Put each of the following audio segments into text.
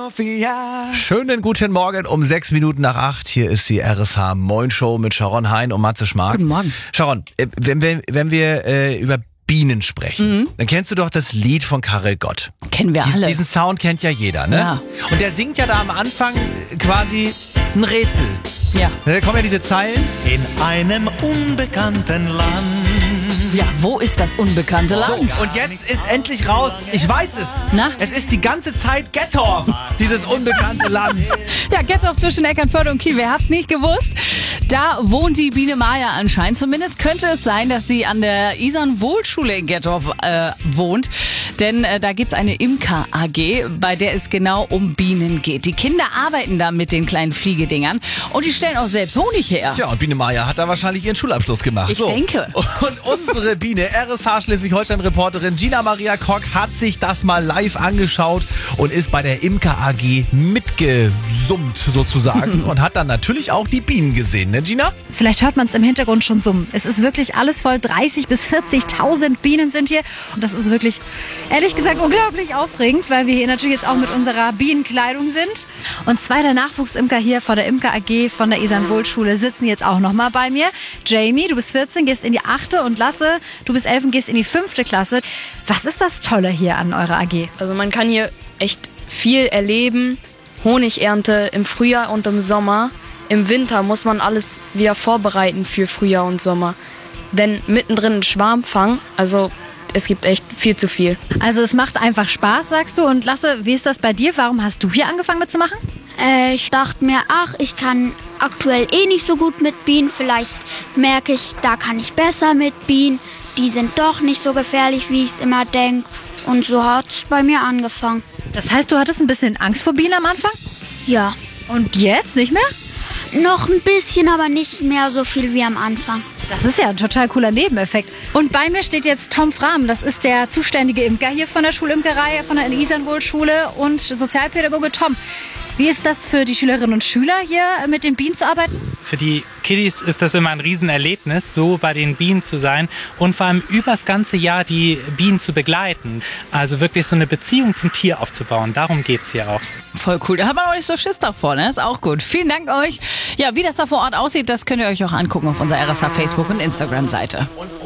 Sophia. Schönen guten Morgen um 6 Minuten nach 8. Hier ist die RSH Moin Show mit Sharon Hein und Matze Schmark. Guten Morgen. Sharon, wenn wir über Bienen sprechen, dann kennst du doch das Lied von Karel Gott. Kennen wir alle. Diesen Sound kennt ja jeder, ne? Ja. Und der singt ja da am Anfang quasi ein Rätsel. Ja. Da kommen ja diese Zeilen. In einem unbekannten Land. Ja, wo ist das unbekannte So, Land? und jetzt ist endlich raus. Ich weiß es. Na? Es ist die ganze Zeit Gettorf, dieses unbekannte Land. Ja, Gettorf zwischen Eckernförde und Kiel. Wer hat's nicht gewusst? Da wohnt die Biene Maya anscheinend. Zumindest könnte es sein, dass sie an der Isarn-Wohl-Schule in Gettorf wohnt. Denn da gibt's eine Imker-AG, bei der es genau um Bienen geht. Die Kinder arbeiten da mit den kleinen Fliegedingern und die stellen auch selbst Honig her. Tja, und Biene Maya hat da wahrscheinlich ihren Schulabschluss gemacht. Ich denke. Und unsere Biene, RSH Schleswig-Holstein-Reporterin Gina Maria Kock, hat sich das mal live angeschaut und ist bei der Imker AG mitgesummt sozusagen und hat dann natürlich auch die Bienen gesehen, ne Gina? Vielleicht hört man es im Hintergrund schon summen. Es ist wirklich alles voll. 30.000 bis 40.000 Bienen sind hier. Und das ist wirklich, ehrlich gesagt, unglaublich aufregend, weil wir hier natürlich jetzt auch mit unserer Bienenkleidung sind. Und zwei der Nachwuchsimker hier von der Imker AG von der Isarn-Wohl-Schule sitzen jetzt auch noch mal bei mir. Jamie, du bist 14, gehst in die 8. und Lasse, du bist 11 und gehst in die 5. Klasse. Was ist das Tolle hier an eurer AG? Also man kann hier echt viel erleben. Honigernte im Frühjahr und im Sommer. Im Winter muss man alles wieder vorbereiten für Frühjahr und Sommer. Denn mittendrin ein Schwarmfang, also es gibt echt viel zu viel. Also es macht einfach Spaß, sagst du. Und Lasse, wie ist das bei dir? Warum hast du hier angefangen mitzumachen? Ich dachte mir, ich kann aktuell nicht so gut mit Bienen. Vielleicht merke ich, da kann ich besser mit Bienen. Die sind doch nicht so gefährlich, wie ich es immer denke. Und so hat es bei mir angefangen. Das heißt, du hattest ein bisschen Angst vor Bienen am Anfang? Ja, Und jetzt nicht mehr? noch ein bisschen, aber nicht mehr so viel wie am Anfang. Das ist ja ein total cooler Nebeneffekt. Und bei mir steht jetzt Tom Frahm. Das ist der zuständige Imker hier von der Schulimkerei, von der Isarn-Wohl-Schule und Sozialpädagoge. Tom, wie ist das für die Schülerinnen und Schüler hier mit den Bienen zu arbeiten? Für die Kiddies ist das immer ein Riesenerlebnis, so bei den Bienen zu sein und vor allem übers ganze Jahr die Bienen zu begleiten. Also wirklich so eine Beziehung zum Tier aufzubauen. Darum geht es hier auch. Voll cool. Da hat man auch nicht so Schiss davor, ne? Ist auch gut. Vielen Dank euch. Ja, wie das da vor Ort aussieht, das könnt ihr euch auch angucken auf unserer RSH Facebook- und Instagram-Seite.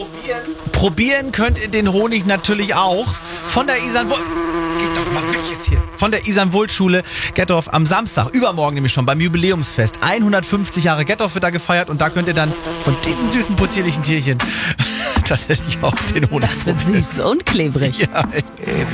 Probieren könnt ihr den Honig natürlich auch von der Isarn-Wohl... Geht doch mal weg jetzt hier. Von der Isarn-Wohl-Schule Gettorf am Samstag, übermorgen nämlich schon, beim Jubiläumsfest. 150 Jahre Gettorf wird da gefeiert und da könnt ihr dann von diesen süßen, possierlichen Tierchen tatsächlich auch den Honig Das wird probieren. süß und klebrig. Ja, echt.